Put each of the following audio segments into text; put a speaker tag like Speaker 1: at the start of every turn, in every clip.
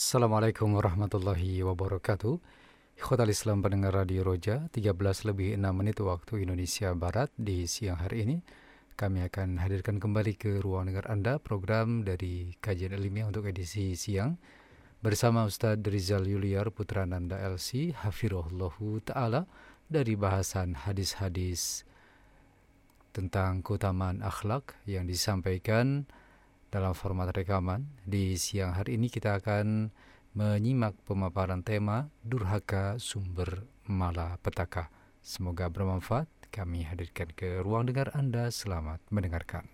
Speaker 1: Assalamualaikum warahmatullahi wabarakatuh. Ikhwatal Islam pendengar Radio Roja, 13:06 waktu Indonesia Barat di siang hari ini. Kami akan hadirkan kembali ke ruang dengar Anda program dari Kajian Ilmiah untuk edisi siang bersama Ustadz Rizal Yuliar Putra Nanda LC Hafirullahu Ta'ala dari bahasan hadis-hadis tentang keutamaan akhlak yang disampaikan dalam format rekaman. Di siang hari ini kita akan menyimak pemaparan tema Durhaka Sumber Malapetaka. Semoga bermanfaat. Kami hadirkan ke ruang dengar Anda. Selamat mendengarkan.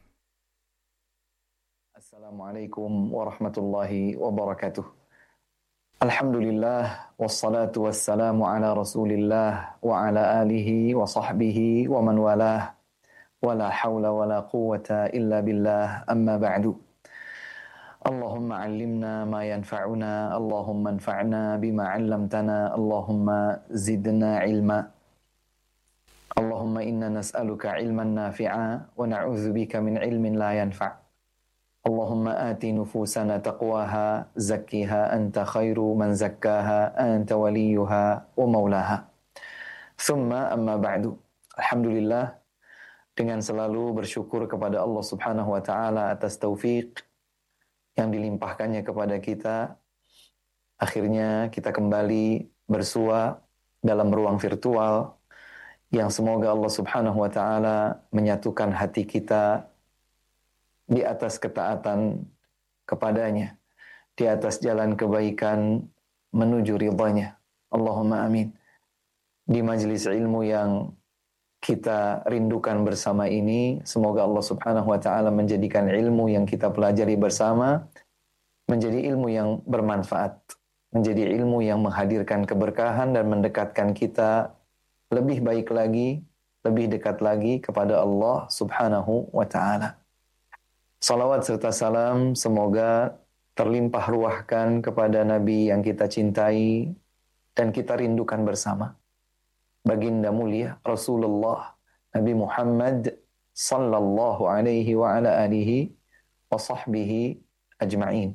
Speaker 2: Assalamualaikum warahmatullahi wabarakatuh. Alhamdulillah wassalatu wassalamu ala Rasulillah wa ala alihi wa sahbihi wa man walah. Wala hawla wala quwwata illa billah, amma ba'du. Allahumma 'allimna ma yanfa'una, Allahumma anfa'na bima 'allamtana, Allahumma zidna 'ilma. Allahumma inna nas'aluka 'ilman nafi'a wa na'udzubika min 'ilmin la yanfa'. Allahumma ati nufusana taqwaha, zakkiha anta khairu man zakkaha, anta waliyuha wa maulaha. Thumma amma ba'du. Alhamdulillah, dengan selalu bersyukur kepada Allah Subhanahu wa taala atas taufik yang dilimpahkannya kepada kita, akhirnya kita kembali bersua dalam ruang virtual yang semoga Allah Subhanahu wa taala menyatukan hati kita di atas ketaatan kepadanya, di atas jalan kebaikan menuju ridhanya. Allahumma amin. Di majelis ilmu yang kita rindukan bersama ini, semoga Allah Subhanahu wa taala menjadikan ilmu yang kita pelajari bersama menjadi ilmu yang bermanfaat, menjadi ilmu yang menghadirkan keberkahan dan mendekatkan kita lebih baik lagi, lebih dekat lagi kepada Allah Subhanahu wa taala. Salawat serta salam semoga terlimpah ruahkan kepada Nabi yang kita cintai dan kita rindukan bersama, baginda mulia Rasulullah Nabi Muhammad sallallahu alaihi wa ala alihi wa sahbihi ajma'in.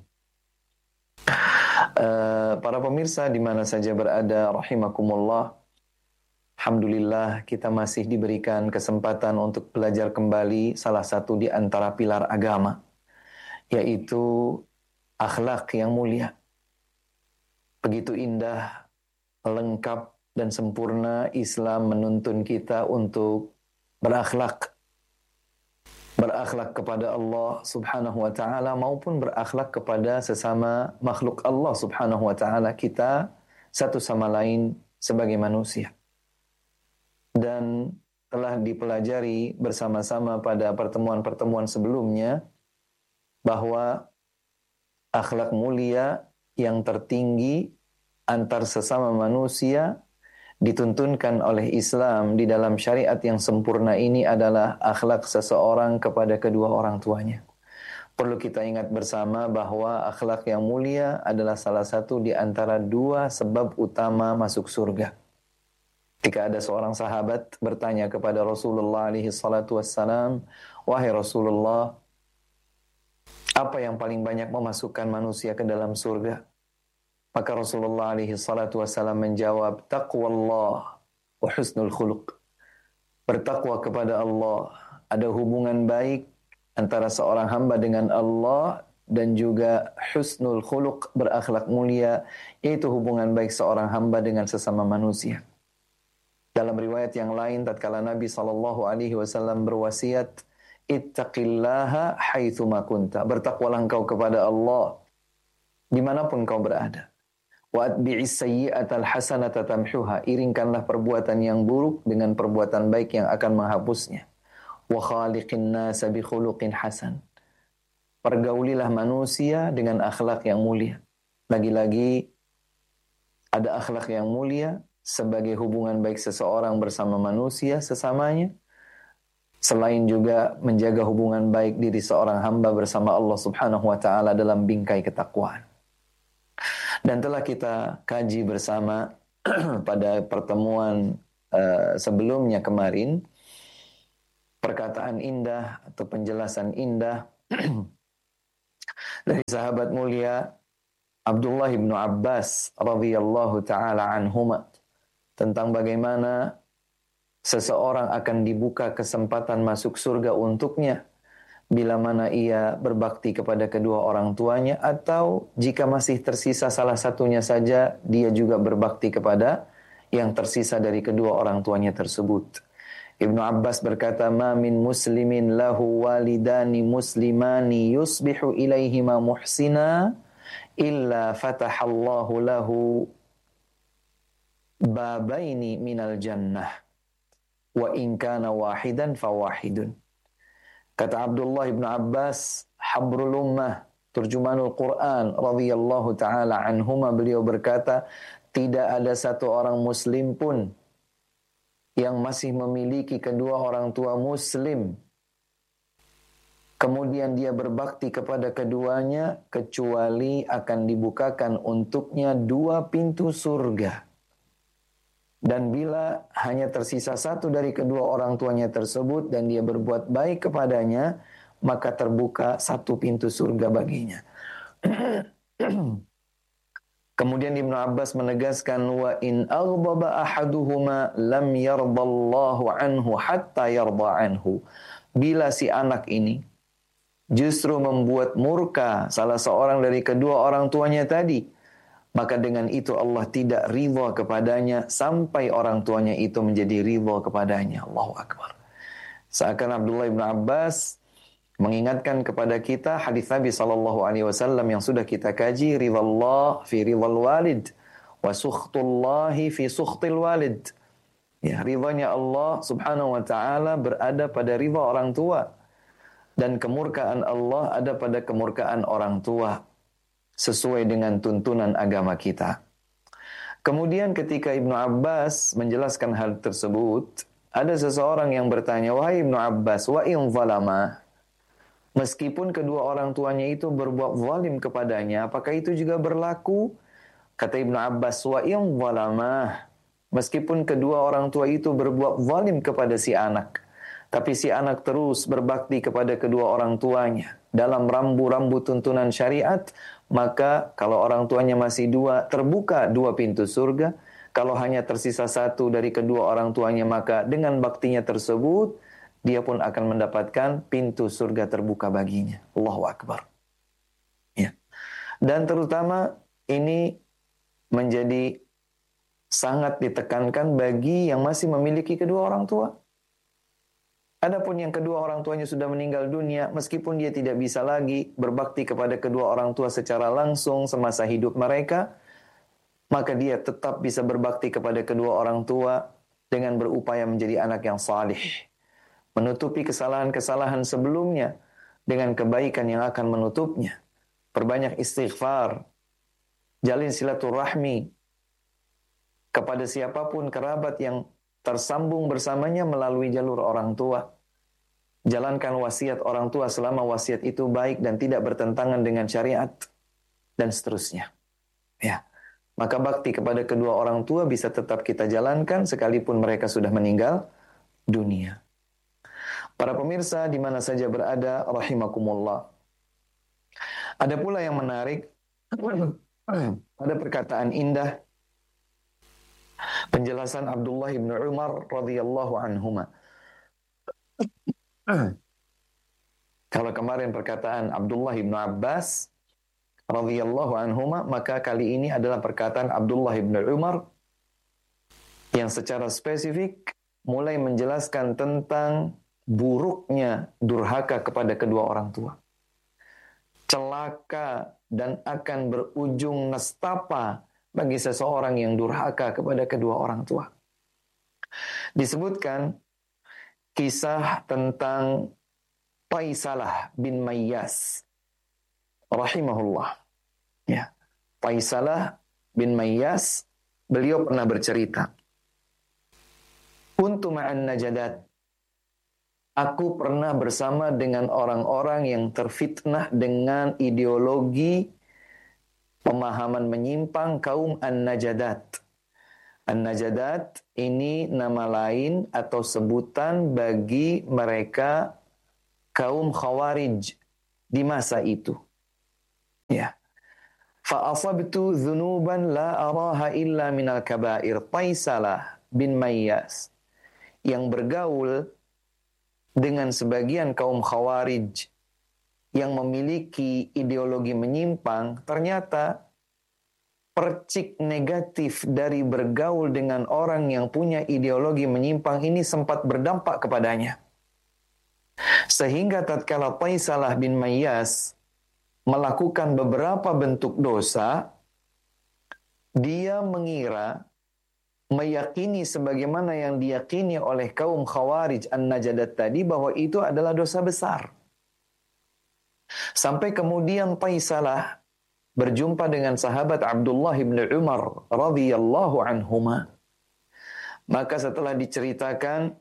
Speaker 2: Para pemirsa di mana saja berada rahimakumullah, alhamdulillah kita masih diberikan kesempatan untuk belajar kembali salah satu di antara pilar agama, yaitu akhlak yang mulia. Begitu indah, lengkap dan sempurna Islam menuntun kita untuk berakhlak kepada Allah Subhanahu wa taala maupun berakhlak kepada sesama makhluk Allah Subhanahu wa taala, kita satu sama lain sebagai manusia. Dan telah dipelajari bersama-sama pada pertemuan-pertemuan sebelumnya bahwa akhlak mulia yang tertinggi antar sesama manusia dituntunkan oleh Islam di dalam syariat yang sempurna ini adalah akhlak seseorang kepada kedua orang tuanya. Perlu kita ingat bersama bahwa akhlak yang mulia adalah salah satu di antara dua sebab utama masuk surga. Ketika ada seorang sahabat bertanya kepada Rasulullah alaihi salatu wassalam, "Wahai Rasulullah, apa yang paling banyak memasukkan manusia ke dalam surga?" Maka Rasulullah alaihi salatu wasallam menjawab, taqwallah wa husnul khuluq. Bertakwa kepada Allah, ada hubungan baik antara seorang hamba dengan Allah, dan juga husnul khuluq, berakhlak mulia, yaitu hubungan baik seorang hamba dengan sesama manusia. Dalam riwayat yang lain, tatkala Nabi sallallahu alaihi wasallam berwasiat, ittaqillaha haitsu ma kunta. Bertakwalah engkau kepada Allah dimanapun kau berada. Wa atbi'is sayyi'atal hasanata tamhuha. Iringkanlah perbuatan yang buruk dengan perbuatan baik yang akan menghapusnya. Wa khaliqin nasa bi khuluqin hasan. Pergaulilah manusia dengan akhlak yang mulia. Lagi-lagi ada akhlak yang mulia sebagai hubungan baik seseorang bersama manusia sesamanya, selain juga menjaga hubungan baik diri seorang hamba bersama Allah Subhanahu wa taala dalam bingkai ketakwaan. Dan telah kita kaji bersama pada pertemuan sebelumnya kemarin, perkataan indah atau penjelasan indah dari sahabat mulia Abdullah bin Abbas radhiyallahu taala anhuma tentang bagaimana seseorang akan dibuka kesempatan masuk surga untuknya bila mana ia berbakti kepada kedua orang tuanya, atau jika masih tersisa salah satunya saja, dia juga berbakti kepada yang tersisa dari kedua orang tuanya tersebut. Ibnu Abbas berkata, "Ma min muslimin lahu walidani muslimani yusbihu ilaihima muhsina illa fatahallahu lahu babaini minal jannah wa in kana wahidan fawahidun." Kata Abdullah ibn Abbas, habrul ummah, turjumanul Quran radhiyallahu taala anhuma, beliau berkata, tidak ada satu orang muslim pun yang masih memiliki kedua orang tua muslim kemudian dia berbakti kepada keduanya, kecuali akan dibukakan untuknya 2 pintu surga. Dan bila hanya tersisa satu dari kedua orang tuanya tersebut dan dia berbuat baik kepadanya, maka terbuka 1 pintu surga baginya. Kemudian Ibnu Abbas menegaskan, wa in aghdaba ahaduhuma lam yardallahu anhu hatta yarda anhu. Bila si anak ini justru membuat murka salah seorang dari kedua orang tuanya tadi, maka dengan itu Allah tidak ridha kepadanya sampai orang tuanya itu menjadi ridha kepadanya. Allahu Akbar. Seakan Abdullah bin Abbas mengingatkan kepada kita hadis Nabi SAW yang sudah kita kaji, ridhallah fi ridhal walid wa sukhtullahi fi sukhtil walid. Ya, ridhanya Allah subhanahu wa ta'ala berada pada ridha orang tua, dan kemurkaan Allah ada pada kemurkaan orang tua, sesuai dengan tuntunan agama kita. Kemudian ketika Ibnu Abbas menjelaskan hal tersebut, ada seseorang yang bertanya, wahai Ibnu Abbas, wa in zalama, meskipun kedua orang tuanya itu berbuat zalim kepadanya, apakah itu juga berlaku? Kata Ibnu Abbas, wa in zalama, meskipun kedua orang tua itu berbuat zalim kepada si anak, tapi si anak terus berbakti kepada kedua orang tuanya dalam rambu-rambu tuntunan syariat, maka kalau orang tuanya masih 2, terbuka 2 pintu surga. Kalau hanya tersisa 1 dari kedua orang tuanya, maka dengan baktinya tersebut, dia pun akan mendapatkan pintu surga terbuka baginya. Allahu Akbar. Ya. Dan terutama ini menjadi sangat ditekankan bagi yang masih memiliki kedua orang tua. Adapun yang kedua orang tuanya sudah meninggal dunia, meskipun dia tidak bisa lagi berbakti kepada kedua orang tua secara langsung semasa hidup mereka, maka dia tetap bisa berbakti kepada kedua orang tua dengan berupaya menjadi anak yang salih, menutupi kesalahan-kesalahan sebelumnya dengan kebaikan yang akan menutupnya. Perbanyak istighfar, jalin silaturahmi kepada siapapun kerabat yang tersambung bersamanya melalui jalur orang tua. Jalankan wasiat orang tua selama wasiat itu baik dan tidak bertentangan dengan syariat, dan seterusnya. Ya. Maka bakti kepada kedua orang tua bisa tetap kita jalankan sekalipun mereka sudah meninggal dunia. Para pemirsa di mana saja berada, rahimakumullah. Ada pula yang menarik, ada perkataan indah penjelasan Abdullah bin Umar radhiyallahu anhuma. Kalau kemarin perkataan Abdullah bin Abbas radhiyallahu anhuma, maka kali ini adalah perkataan Abdullah bin Umar yang secara spesifik mulai menjelaskan tentang buruknya durhaka kepada kedua orang tua. Celaka dan akan berujung nestapa bagi seseorang yang durhaka kepada kedua orang tua. Disebutkan kisah tentang Faisalah bin Mayyas rahimahullah. Ya. Faisalah bin Mayyas, beliau pernah bercerita, kuntu ma'an najadat, aku pernah bersama dengan orang-orang yang terfitnah dengan ideologi pemahaman menyimpang kaum An-Najadat. An-Najadat ini nama lain atau sebutan bagi mereka kaum Khawarij di masa itu. Ya. Fa asabtu dzunuban la araha illa minal kabair. Taisalah bin Mayyas yang bergaul dengan sebagian kaum Khawarij yang memiliki ideologi menyimpang, ternyata percik negatif dari bergaul dengan orang yang punya ideologi menyimpang ini sempat berdampak kepadanya. Sehingga tatkala Taisalah bin Mayyas melakukan beberapa bentuk dosa, dia mengira, meyakini sebagaimana yang diyakini oleh kaum Khawarij An-Najadat tadi, bahwa itu adalah dosa besar. Sampai kemudian Taisalah berjumpa dengan sahabat Abdullah bin Umar radhiyallahu anhuma. Maka setelah diceritakan,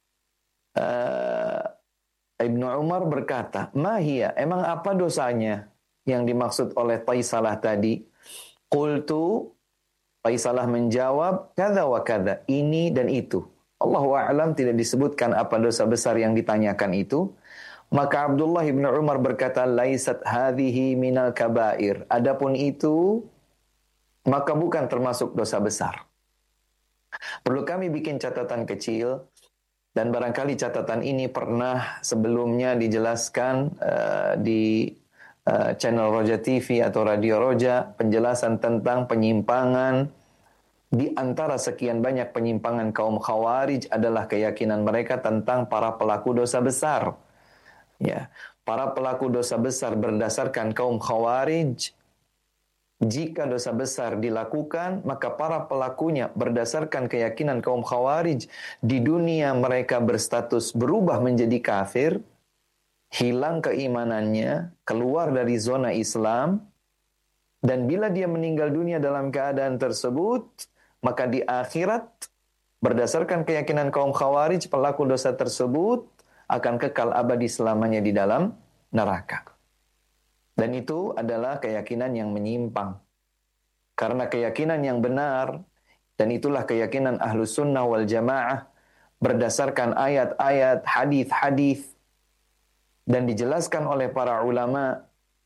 Speaker 2: Ibnu Umar berkata, "Mahia, emang apa dosanya yang dimaksud oleh Taisalah tadi?" Qultu, Taisalah menjawab, "Kada wa kada, ini dan itu." Allahu a'lam, tidak disebutkan apa dosa besar yang ditanyakan itu. Maka Abdullah bin Umar berkata, "Laisat hadhihi minal kabair." Adapun itu, maka bukan termasuk dosa besar. Perlu kami bikin catatan kecil, dan barangkali catatan ini pernah sebelumnya dijelaskan di channel Roja TV atau Radio Roja, penjelasan tentang penyimpangan. Di antara sekian banyak penyimpangan kaum Khawarij adalah keyakinan mereka tentang para pelaku dosa besar. Ya, para pelaku dosa besar berdasarkan kaum Khawarij, jika dosa besar dilakukan, maka para pelakunya berdasarkan keyakinan kaum Khawarij, di dunia mereka berstatus berubah menjadi kafir, hilang keimanannya, keluar dari zona Islam, dan bila dia meninggal dunia dalam keadaan tersebut, maka di akhirat, berdasarkan keyakinan kaum Khawarij, pelaku dosa tersebut akan kekal abadi selamanya di dalam neraka. Dan itu adalah keyakinan yang menyimpang. Karena keyakinan yang benar, dan itulah keyakinan Ahlus Sunnah wal Jamaah, berdasarkan ayat-ayat, hadis-hadis, dan dijelaskan oleh para ulama,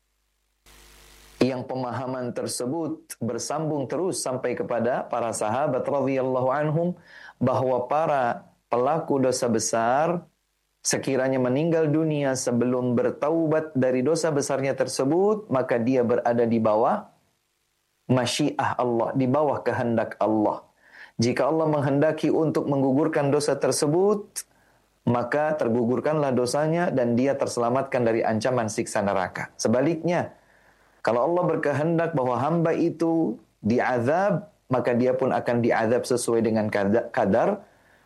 Speaker 2: yang pemahaman tersebut bersambung terus sampai kepada para sahabat radhiyallahu anhum, bahwa para pelaku dosa besar sekiranya meninggal dunia sebelum bertaubat dari dosa besarnya tersebut, maka dia berada di bawah masyiah Allah, di bawah kehendak Allah. Jika Allah menghendaki untuk menggugurkan dosa tersebut, maka tergugurkanlah dosanya dan dia terselamatkan dari ancaman siksa neraka. Sebaliknya, kalau Allah berkehendak bahwa hamba itu diazab, maka dia pun akan diazab sesuai dengan kadar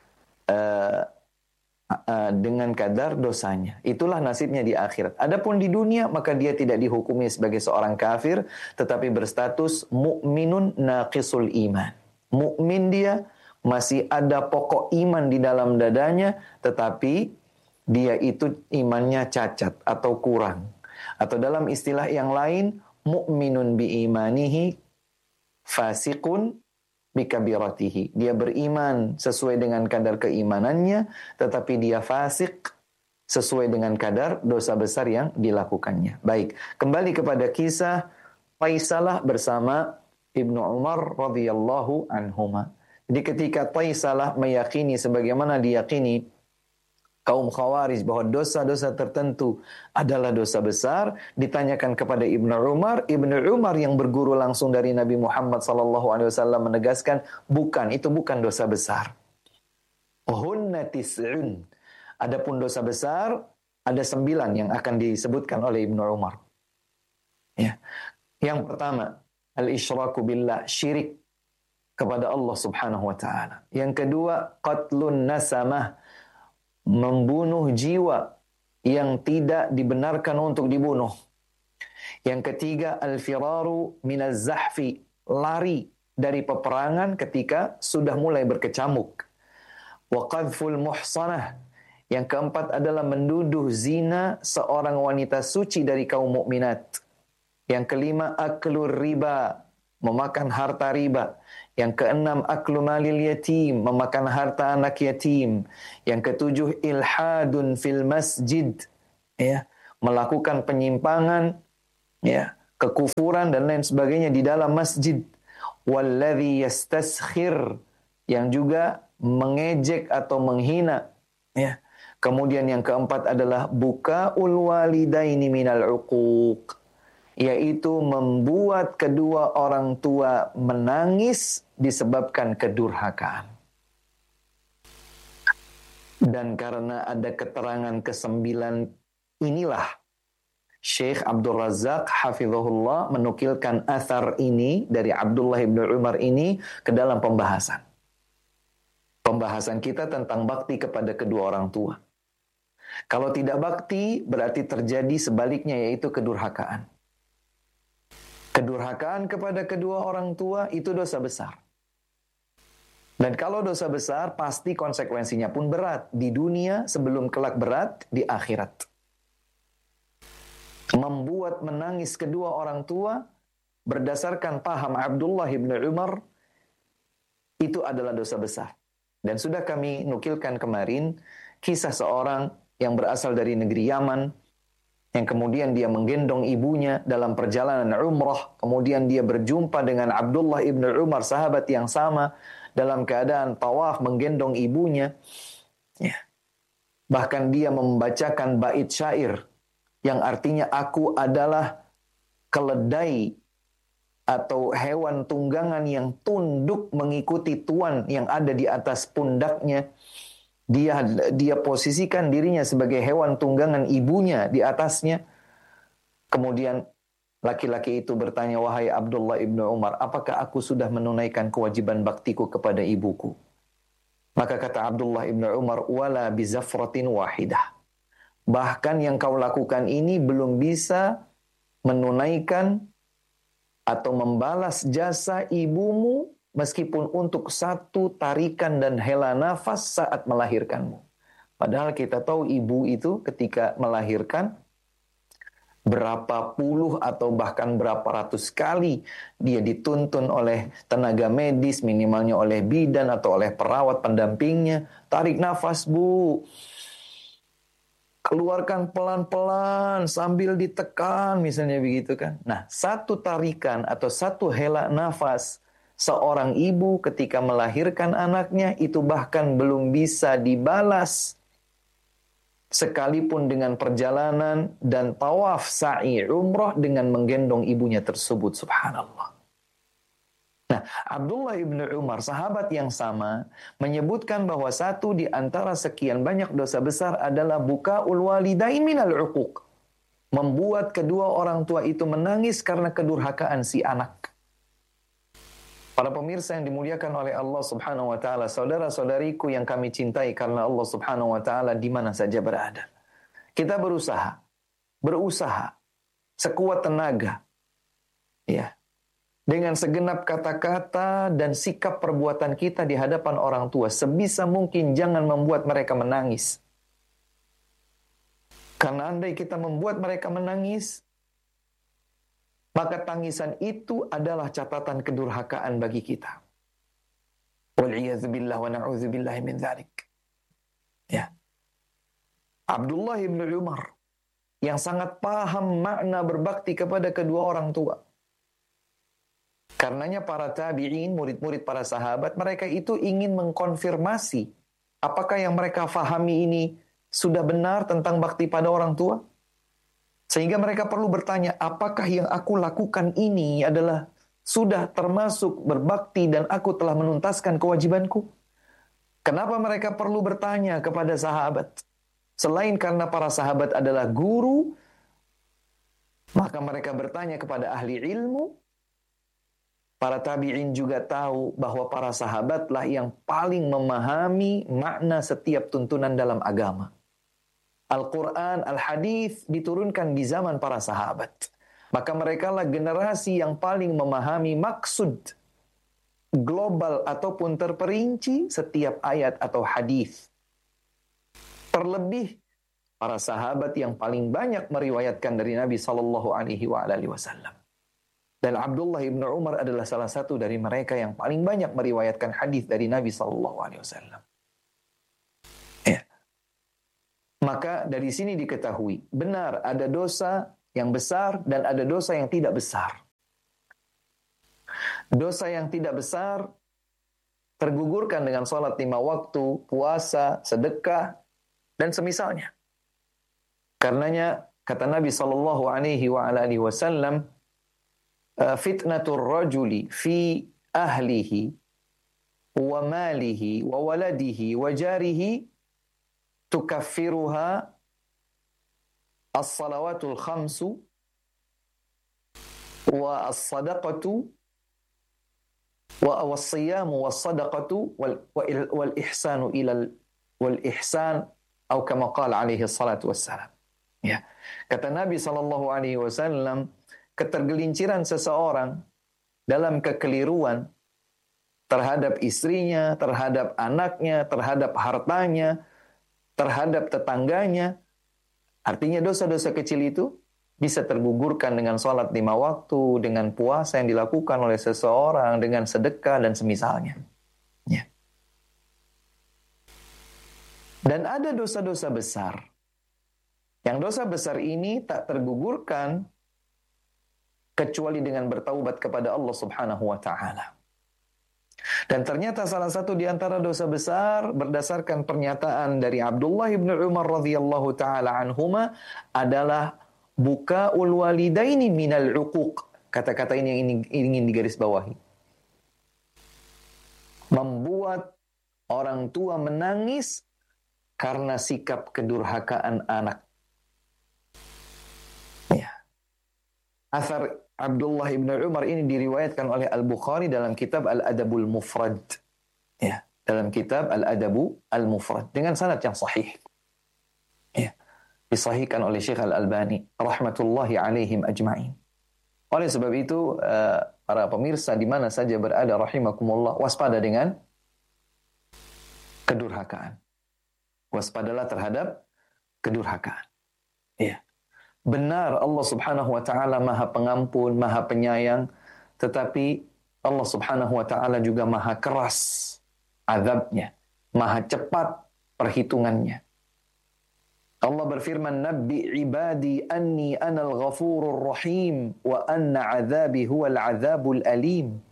Speaker 2: dosanya. Itulah nasibnya di akhirat. Adapun di dunia, maka dia tidak dihukumi sebagai seorang kafir, tetapi berstatus mukminun naqisul iman. Mukmin dia, masih ada pokok iman di dalam dadanya, tetapi dia itu imannya cacat atau kurang. Atau dalam istilah yang lain, mukminun bi imanihi fasiqun bikabiratihi. Dia beriman sesuai dengan kadar keimanannya, tetapi dia fasik sesuai dengan kadar dosa besar yang dilakukannya. Baik, kembali kepada kisah Taisalah bersama Ibnu Umar radhiyallahu anhuma. Jadi ketika Taisalah meyakini sebagaimana diyakini kaum Khawarij bahwa dosa-dosa tertentu adalah dosa besar, ditanyakan kepada Ibnu Umar yang berguru langsung dari Nabi Muhammad SAW menegaskan, itu bukan dosa besar. Hunna tis'un. Adapun dosa besar ada 9 yang akan disebutkan oleh Ibnu Umar. Ya. Yang pertama, al-isyraku billah, syirik kepada Allah Subhanahu wa taala. Yang kedua, qatlun nasamah, membunuh jiwa yang tidak dibenarkan untuk dibunuh. Yang ketiga, al-firaru minaz zahfi, lari dari peperangan ketika sudah mulai berkecamuk. Wa qadhful muhsanah, yang keempat adalah menduduh zina seorang wanita suci dari kaum mukminat. Yang kelima, aklur riba, memakan harta riba. Yang keenam, aklu malil yatim, memakan harta anak yatim. Yang ketujuh, ilhadun fil masjid, ya, melakukan penyimpangan, ya, kekufuran dan lain sebagainya di dalam masjid. Walladzi yastaskhir, yang juga mengejek atau menghina, ya. Kemudian yang keempat adalah bukaul walidaini minal uquq, yaitu membuat kedua orang tua menangis disebabkan kedurhakaan. Dan karena ada keterangan kesembilan inilah Syekh Abdul Razak hafizahullah menukilkan athar ini dari Abdullah ibn Umar ini ke dalam pembahasan. Pembahasan kita tentang bakti kepada kedua orang tua. Kalau tidak bakti, berarti terjadi sebaliknya, yaitu kedurhakaan. Kedurhakaan kepada kedua orang tua itu dosa besar. Dan kalau dosa besar, pasti konsekuensinya pun berat. Di dunia sebelum kelak berat di akhirat. Membuat menangis kedua orang tua, berdasarkan paham Abdullah ibn Umar, itu adalah dosa besar. Dan sudah kami nukilkan kemarin, kisah seorang yang berasal dari negeri Yaman, yang kemudian dia menggendong ibunya dalam perjalanan umrah, kemudian dia berjumpa dengan Abdullah ibn Umar, sahabat yang sama, dalam keadaan tawaf menggendong ibunya. Ya. Bahkan dia membacakan bait syair, yang artinya aku adalah keledai atau hewan tunggangan yang tunduk mengikuti tuan yang ada di atas pundaknya. Dia posisikan dirinya sebagai hewan tunggangan ibunya di atasnya. Kemudian laki-laki itu bertanya, wahai Abdullah ibn Umar, apakah aku sudah menunaikan kewajiban baktiku kepada ibuku? Maka kata Abdullah ibn Umar, wala bizafratin wahidah. Bahkan yang kau lakukan ini belum bisa menunaikan atau membalas jasa ibumu meskipun untuk satu tarikan dan hela nafas saat melahirkanmu. Padahal kita tahu ibu itu ketika melahirkan berapa puluh atau bahkan berapa ratus kali dia dituntun oleh tenaga medis, minimalnya oleh bidan atau oleh perawat pendampingnya. Tarik nafas, Bu. Keluarkan pelan-pelan sambil ditekan, misalnya begitu kan. Nah, satu tarikan atau satu hela nafas seorang ibu ketika melahirkan anaknya itu bahkan belum bisa dibalas sekalipun dengan perjalanan dan tawaf sa'i umrah dengan menggendong ibunya tersebut, subhanallah. Nah, Abdullah ibn Umar, sahabat yang sama, menyebutkan bahwa satu di antara sekian banyak dosa besar adalah bukaul walidain minal uquq. Membuat kedua orang tua itu menangis karena kedurhakaan si anak. Para pemirsa yang dimuliakan oleh Allah subhanahu wa ta'ala, saudara-saudariku yang kami cintai karena Allah subhanahu wa ta'ala di mana saja berada. Kita berusaha sekuat tenaga, ya, dengan segenap kata-kata dan sikap perbuatan kita di hadapan orang tua, sebisa mungkin jangan membuat mereka menangis. Karena andai kita membuat mereka menangis, maka tangisan itu adalah catatan kedurhakaan bagi kita. Wal'iyadzubillah wa na'udzubillah min dzalik. Ya. Abdullah ibn Umar yang sangat paham makna berbakti kepada kedua orang tua. Karenanya para tabi'in, murid-murid para sahabat, mereka itu ingin mengkonfirmasi apakah yang mereka fahami ini sudah benar tentang bakti pada orang tua. Sehingga mereka perlu bertanya, apakah yang aku lakukan ini adalah sudah termasuk berbakti dan aku telah menuntaskan kewajibanku? Kenapa mereka perlu bertanya kepada sahabat? Selain karena para sahabat adalah guru, maka mereka bertanya kepada ahli ilmu. Para tabi'in juga tahu bahwa para sahabatlah yang paling memahami makna setiap tuntunan dalam agama. Al-Quran, Al-Hadis diturunkan di zaman para sahabat. Maka mereka lah generasi yang paling memahami maksud global ataupun terperinci setiap ayat atau hadis. Terlebih para sahabat yang paling banyak meriwayatkan dari Nabi SAW. Dan Abdullah ibn Umar adalah salah satu dari mereka yang paling banyak meriwayatkan hadis dari Nabi SAW. Ya. Maka dari sini diketahui, benar ada dosa yang besar dan ada dosa yang tidak besar. Dosa yang tidak besar tergugurkan dengan sholat 5 waktu, puasa, sedekah, dan semisalnya. Karenanya kata Nabi sallallahu alaihi wasallam, fitnatur rajuli fi ahlihi wa malihi wa waladihi wa jarihi tukaffiruha as-salawatul khamsu wa as-sadaqatu wa as-siyamu was-sadaqatu wal ihsanu ilal wal ihsan atau kama qala alaihi salatu wassalam. Ya. Kata Nabi sallallahu alaihi wasallam, ketergelinciran seseorang dalam kekeliruan terhadap istrinya, terhadap anaknya, terhadap hartanya, terhadap tetangganya. Artinya dosa-dosa kecil itu bisa tergugurkan dengan sholat 5 waktu, dengan puasa yang dilakukan oleh seseorang, dengan sedekah dan semisalnya. Ya. Dan ada dosa-dosa besar. Yang dosa besar ini tak tergugurkan kecuali dengan bertaubat kepada Allah Subhanahu wa taala. Dan ternyata salah satu di antara dosa besar berdasarkan pernyataan dari Abdullah bin Umar radhiyallahu taala anhuma adalah bukaul walidaini minal uquq. Kata-kata ini yang ingin digarisbawahi. Membuat orang tua menangis karena sikap kedurhakaan anak. Ya. Athar Abdullah ibn Umar ini diriwayatkan oleh Al-Bukhari dalam kitab Al-Adabul Mufrad. Ya, dalam kitab Al-Adabu Al-Mufrad dengan sanad yang sahih. Ya, disahihkan oleh Syekh Al-Albani rahmatullahi alaihim ajma'in. Oleh sebab itu para pemirsa di mana saja berada rahimakumullah, waspada dengan kedurhakaan. Waspadalah terhadap kedurhakaan. Ya. Benar Allah Subhanahu wa taala Maha Pengampun, Maha Penyayang, tetapi Allah Subhanahu wa taala juga Maha keras azabnya, Maha cepat perhitungannya. Allah berfirman, "Nabbi ibadi anni anal ghafurur rahim wa anna azabi huwal azabul alim."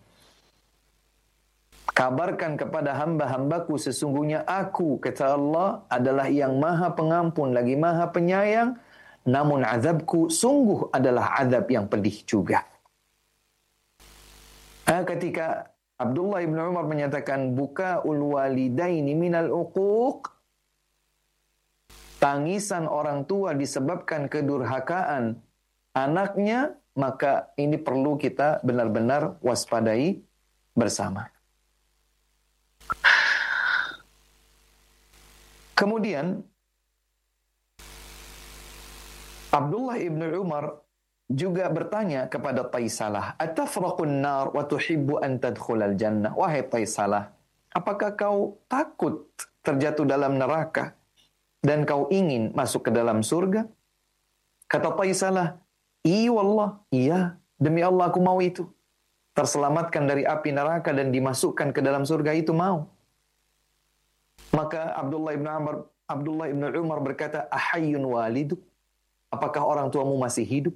Speaker 2: Kabarkan kepada hamba-hambaku sesungguhnya aku, kata Allah, adalah yang Maha Pengampun lagi Maha Penyayang. Namun azabku sungguh adalah azab yang pedih juga. Ketika Abdullah bin Umar menyatakan bukaul walidaini minal uquq, tangisan orang tua disebabkan kedurhakaan anaknya, maka ini perlu kita benar-benar waspadai bersama. Kemudian Abdullah ibn Umar juga bertanya kepada Taisalah, "Atafraqun nar wa tuhibbu an tadkhulal jannah?" Wahai Taisalah, apakah kau takut terjatuh dalam neraka dan kau ingin masuk ke dalam surga? Kata Taisalah, wallah, iya, demi Allah aku mau itu. Terselamatkan dari api neraka dan dimasukkan ke dalam surga itu mau. Maka Abdullah ibn Umar berkata, "Ahayyun waliduk?" Apakah orang tuamu masih hidup?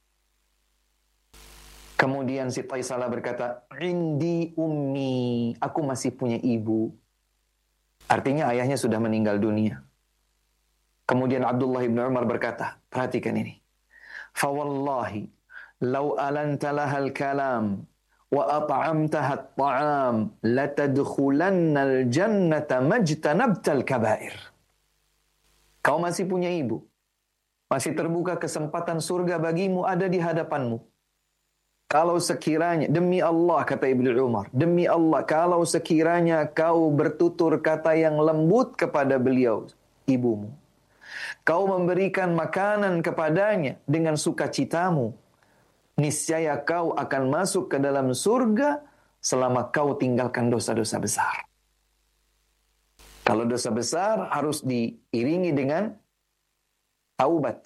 Speaker 2: Kemudian si Taisalah berkata, "Indi ummi." Aku masih punya ibu. Artinya ayahnya sudah meninggal dunia. Kemudian Abdullah ibn Umar berkata, perhatikan ini. "Fawallahi, law alanta lahal kalam, wa at'amtaha at-ta'am, latadkhulannal jannata majtanabtal kabair." Kau masih punya ibu. Masih terbuka kesempatan surga bagimu ada di hadapanmu. Kalau sekiranya, demi Allah, kata Ibnu Umar, demi Allah, kalau sekiranya kau bertutur kata yang lembut kepada beliau, ibumu. Kau memberikan makanan kepadanya dengan sukacitamu. Niscaya kau akan masuk ke dalam surga selama kau tinggalkan dosa-dosa besar. Kalau dosa besar harus diiringi dengan taubat.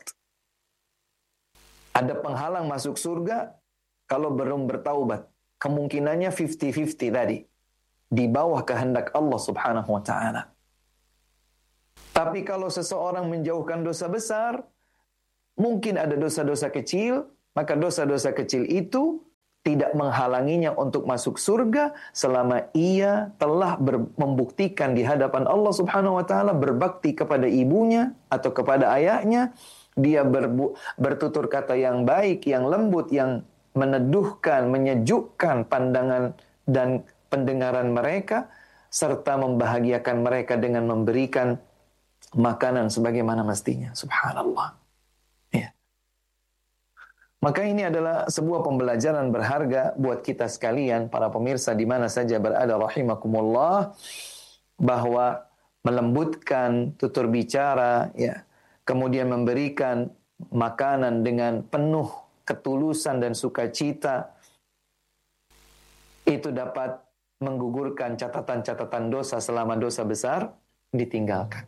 Speaker 2: Ada penghalang masuk surga kalau belum bertaubat. Kemungkinannya 50-50 tadi. Di bawah kehendak Allah Subhanahu wa ta'ala. Tapi kalau seseorang menjauhkan dosa besar, mungkin ada dosa-dosa kecil, maka dosa-dosa kecil itu tidak menghalanginya untuk masuk surga selama ia telah membuktikan di hadapan Allah Subhanahu wa taala berbakti kepada ibunya atau kepada ayahnya, dia bertutur kata yang baik, yang lembut, yang meneduhkan, menyejukkan pandangan dan pendengaran mereka, serta membahagiakan mereka dengan memberikan makanan sebagaimana mestinya. Subhanallah. Ya. Maka ini adalah sebuah pembelajaran berharga buat kita sekalian, para pemirsa di mana saja berada rahimakumullah, bahwa melembutkan tutur bicara, ya, kemudian memberikan makanan dengan penuh ketulusan dan sukacita, itu dapat menggugurkan catatan-catatan dosa selama dosa besar ditinggalkan.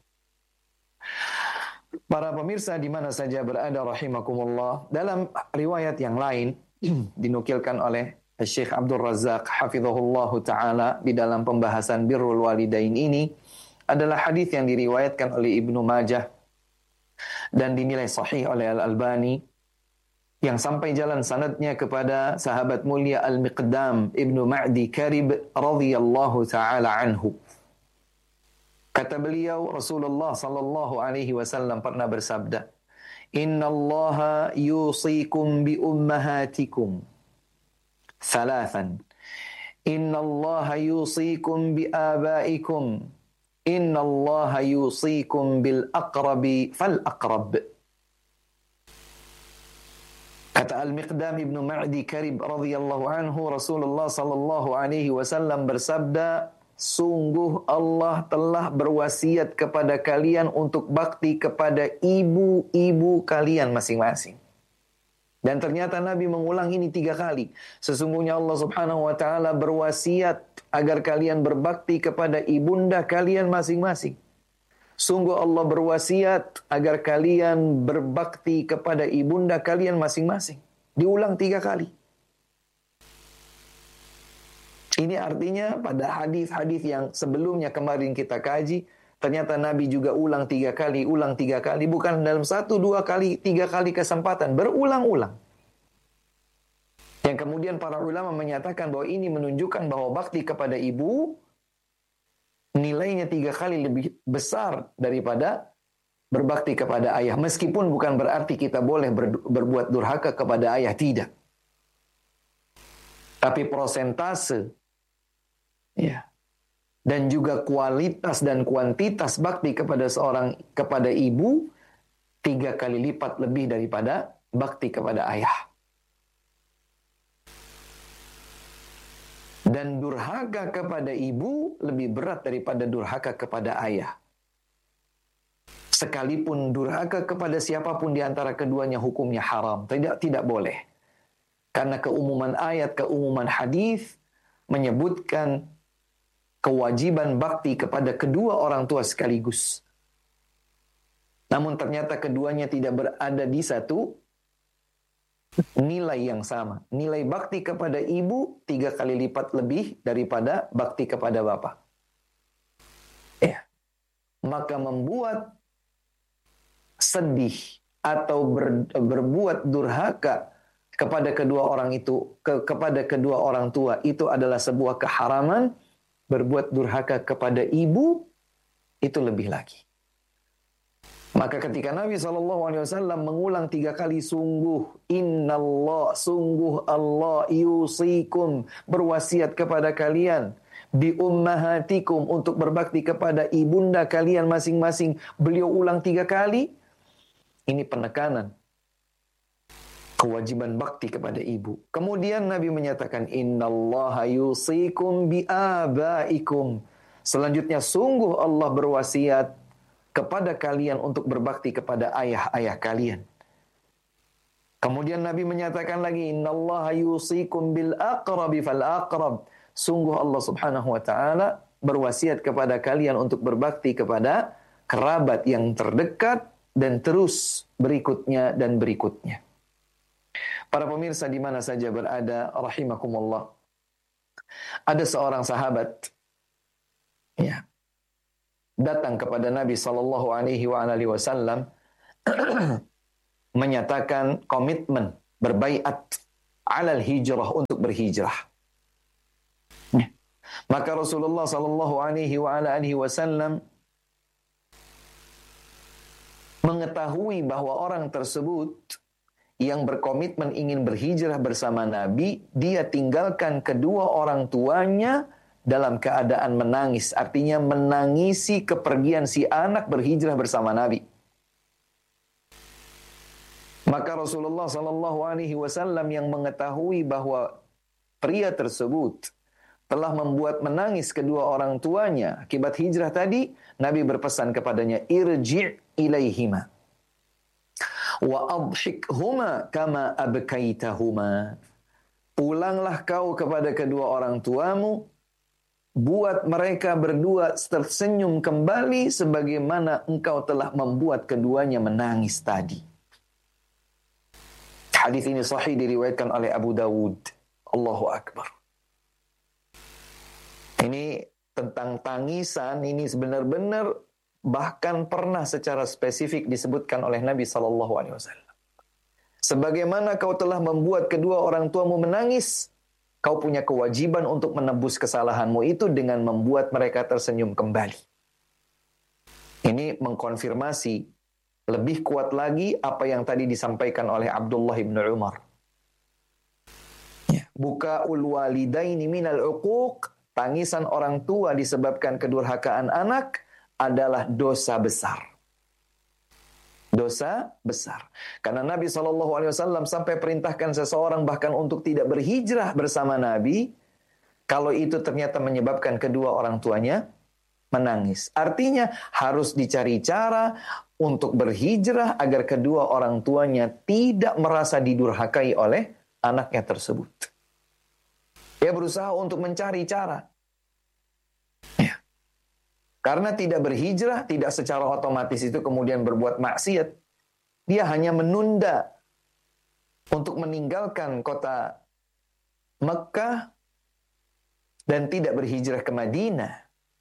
Speaker 2: Para pemirsa di mana saja berada rahimakumullah, dalam riwayat yang lain dinukilkan oleh Syekh Abdul Razak hafizahullah taala di dalam pembahasan birrul walidain ini, adalah hadis yang diriwayatkan oleh Ibnu Majah dan dinilai sahih oleh Al-Albani, yang sampai jalan sanadnya kepada sahabat mulia Al-Miqdam Ibnu Ma'di Karib radhiyallahu taala anhu. Kata beliau, Rasulullah sallallahu alaihi wasallam pernah bersabda, "Innallaha yusikum bi ummahatikum thalathan. Innallaha yusikum bi abaikum. Innallaha yusikum bil aqrabi fal aqrab." Kata Al-Miqdam Ibnu Ma'di Karib radhiyallahu anhu, Rasulullah sallallahu alaihi wasallam bersabda, sungguh Allah telah berwasiat kepada kalian untuk bakti kepada ibu-ibu kalian masing-masing. Dan ternyata Nabi mengulang ini 3 kali. Sesungguhnya Allah Subhanahu wa taala berwasiat agar kalian berbakti kepada ibunda kalian masing-masing. Sungguh Allah berwasiat agar kalian berbakti kepada ibunda kalian masing-masing. Diulang 3 kali. Ini artinya pada hadis-hadis yang sebelumnya kemarin kita kaji, ternyata Nabi juga ulang 3 kali, bukan dalam 1, 2 kali, 3 kali kesempatan, berulang-ulang. Yang kemudian para ulama menyatakan bahwa ini menunjukkan bahwa bakti kepada ibu nilainya 3 kali lebih besar daripada berbakti kepada ayah. Meskipun bukan berarti kita boleh berbuat durhaka kepada ayah, tidak. Tapi prosentase, ya, dan juga kualitas dan kuantitas bakti kepada ibu 3 kali lipat lebih daripada bakti kepada ayah. Dan durhaka kepada ibu lebih berat daripada durhaka kepada ayah. Sekalipun durhaka kepada siapapun di antara keduanya hukumnya haram, tidak boleh. Karena keumuman ayat, keumuman hadis menyebutkan kewajiban bakti kepada kedua orang tua sekaligus. Namun ternyata keduanya tidak berada di satu nilai yang sama. Nilai bakti kepada ibu 3 kali lipat lebih daripada bakti kepada bapak. Ya. Maka membuat sedih atau berbuat durhaka kepada kedua orang itu, kepada kedua orang tua itu adalah sebuah keharaman. Berbuat durhaka kepada ibu itu lebih lagi. Maka ketika Nabi SAW mengulang 3 kali, sungguh Allah yusikum, berwasiat kepada kalian, bi ummahatikum, untuk berbakti kepada ibunda kalian masing-masing. Beliau ulang 3 kali. Ini penekanan kewajiban bakti kepada ibu. Kemudian Nabi menyatakan, innallaha yusikum bi abaikum. Selanjutnya, sungguh Allah berwasiat kepada kalian untuk berbakti kepada ayah-ayah kalian. Kemudian Nabi menyatakan lagi, innallaha yusikum bil aqrabi fal aqrab. Sungguh Allah Subhanahu wa taala berwasiat kepada kalian untuk berbakti kepada kerabat yang terdekat dan terus berikutnya dan berikutnya. Para pemirsa di mana saja berada rahimakumullah. Ada seorang sahabat, ya, datang kepada Nabi sallallahu alaihi wasallam menyatakan komitmen, berbaiat alal hijrah, untuk berhijrah. Maka Rasulullah sallallahu alaihi wasallam mengetahui bahwa orang tersebut yang berkomitmen ingin berhijrah bersama Nabi, dia tinggalkan kedua orang tuanya dalam keadaan menangis. Artinya menangisi kepergian si anak berhijrah bersama Nabi. Maka Rasulullah sallallahu alaihi wasallam yang mengetahui bahwa pria tersebut telah membuat menangis kedua orang tuanya akibat hijrah tadi, Nabi berpesan kepadanya, irji' ilaihima wa adhikhuma kama abkaitahuma. Pulanglah kau kepada kedua orang tuamu, buat mereka berdua tersenyum kembali sebagaimana engkau telah membuat keduanya menangis tadi. Hadis ini sahih, diriwayatkan oleh Abu Dawud. Allahu Akbar. Ini tentang tangisan, ini benar-benar bahkan pernah secara spesifik disebutkan oleh Nabi SAW. Sebagaimana kau telah membuat kedua orang tuamu menangis, kau punya kewajiban untuk menebus kesalahanmu itu dengan membuat mereka tersenyum kembali. Ini mengkonfirmasi lebih kuat lagi apa yang tadi disampaikan oleh Abdullah bin Umar. Bukaul walidaini minal uquq, tangisan orang tua disebabkan kedurhakaan anak adalah dosa besar. Dosa besar. Karena Nabi SAW sampai perintahkan seseorang bahkan untuk tidak berhijrah bersama Nabi, kalau itu ternyata menyebabkan kedua orang tuanya menangis. Artinya harus dicari cara untuk berhijrah agar kedua orang tuanya tidak merasa didurhakai oleh anaknya tersebut. Dia berusaha untuk mencari cara. Ya. Karena tidak berhijrah, tidak secara otomatis itu kemudian berbuat maksiat. Dia hanya menunda untuk meninggalkan kota Mekah dan tidak berhijrah ke Madinah.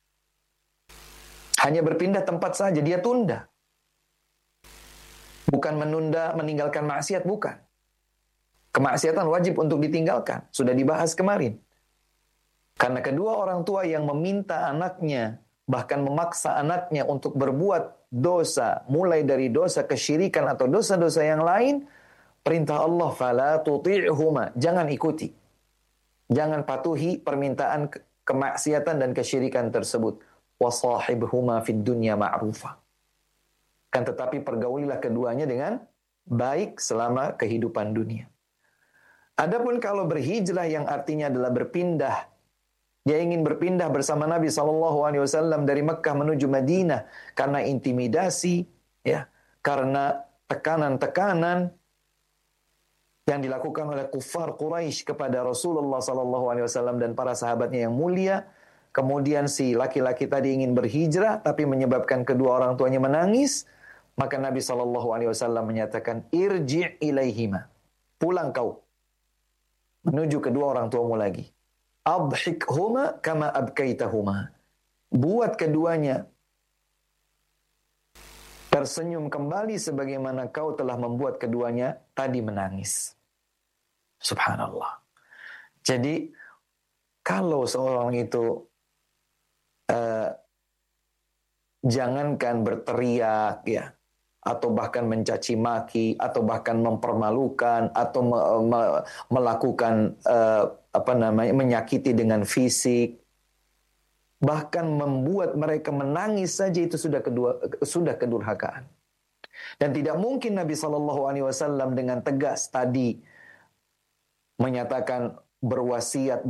Speaker 2: Hanya berpindah tempat saja, dia tunda. Bukan menunda meninggalkan maksiat, bukan. Kemaksiatan wajib untuk ditinggalkan. Sudah dibahas kemarin. Karena kedua orang tua yang meminta anaknya, bahkan memaksa anaknya untuk berbuat dosa, mulai dari dosa kesyirikan atau dosa-dosa yang lain, perintah Allah, fala tuti'huma, jangan ikuti. Jangan patuhi permintaan kemaksiatan dan kesyirikan tersebut. Wasahibhuma fid dunya ma'rufa. Kan tetapi pergaulilah keduanya dengan baik selama kehidupan dunia. Adapun kalau berhijrah yang artinya adalah berpindah, dia ingin berpindah bersama Nabi SAW dari Mekah menuju Madinah karena intimidasi, ya, karena tekanan-tekanan yang dilakukan oleh kuffar Quraisy kepada Rasulullah SAW dan para sahabatnya yang mulia. Kemudian si laki-laki tadi ingin berhijrah tapi menyebabkan kedua orang tuanya menangis, maka Nabi SAW menyatakan, irji' ilaihima, pulang kau menuju kedua orang tuamu lagi. Adhikhuma kama abkaitahuma, buat keduanya tersenyum kembali sebagaimana kau telah membuat keduanya tadi menangis. Subhanallah. Jadi kalau seorang itu jangankan berteriak, ya, atau bahkan mencaci maki, atau bahkan mempermalukan, atau melakukan menyakiti dengan fisik, bahkan membuat mereka menangis saja itu sudah kedurhakaan. Dan tidak mungkin Nabi SAW dengan tegas tadi menyatakan berwasiat.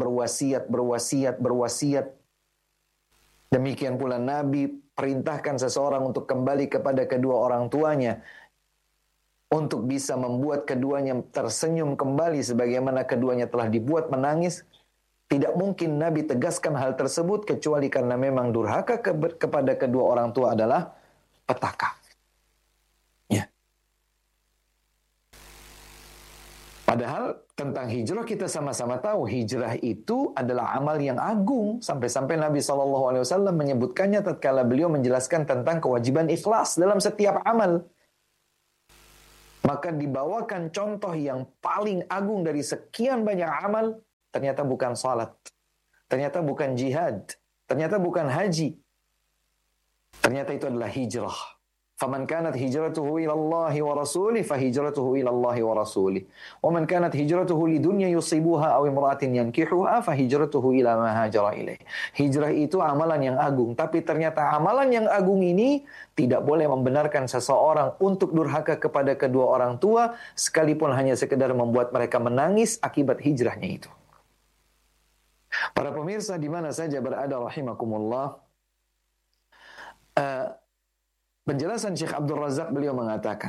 Speaker 2: Demikian pula Nabi perintahkan seseorang untuk kembali kepada kedua orang tuanya untuk bisa membuat keduanya tersenyum kembali sebagaimana keduanya telah dibuat menangis. Tidak mungkin Nabi tegaskan hal tersebut kecuali karena memang durhaka kepada kedua orang tua adalah petaka. Ya. Padahal tentang hijrah kita sama-sama tahu hijrah itu adalah amal yang agung. Sampai-sampai Nabi SAW menyebutkannya tatkala beliau menjelaskan tentang kewajiban ikhlas dalam setiap amal. Maka dibawakan contoh yang paling agung dari sekian banyak amal, ternyata bukan salat, ternyata bukan jihad, ternyata bukan haji, ternyata itu adalah hijrah. Faman kanat hijratuhu ila Allahi wa rasulih fahijratuhu ila Allahi wa rasulih. Wa man kanat hijratuhu lidunya yusibuha aw imra'atin yankihuha fahijratuhu ila ma hajara ilaih. Hijrah itu amalan yang agung, tapi ternyata amalan yang agung ini tidak boleh membenarkan seseorang untuk durhaka kepada kedua orang tua, sekalipun hanya sekedar membuat mereka menangis akibat hijrahnya itu. Para pemirsa di mana saja berada rahimakumullah, penjelasan Syekh Abdul Razak, beliau mengatakan,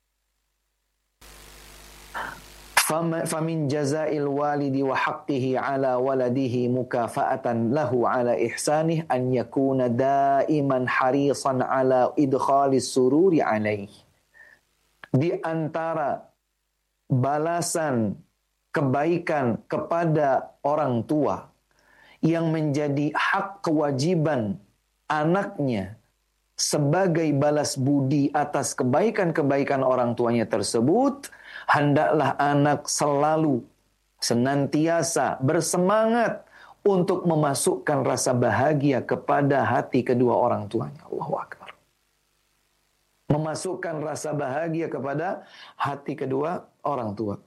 Speaker 2: famin jazail walidi wa haqqihi ala waladihi mukafa'atan lahu ala ihsanih an yakuna daiman harisan ala idkhalis sururi alaih. Di antara balasan kebaikan kepada orang tua yang menjadi hak kewajiban anaknya sebagai balas budi atas kebaikan-kebaikan orang tuanya tersebut, hendaklah anak selalu senantiasa bersemangat untuk memasukkan rasa bahagia kepada hati kedua orang tuanya. Allahu Akbar. Memasukkan rasa bahagia kepada hati kedua orang tua.